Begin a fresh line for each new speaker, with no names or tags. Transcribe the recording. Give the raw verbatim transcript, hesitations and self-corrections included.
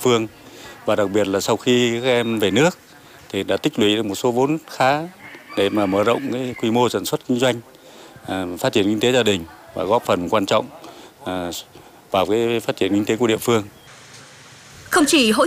phương, và đặc biệt là sau khi các em về nước thì đã tích lũy được một số vốn khá để mà mở rộng cái quy mô sản xuất kinh doanh, phát triển kinh tế gia đình và góp phần quan trọng vào cái phát triển kinh tế của địa phương.
Không chỉ hỗ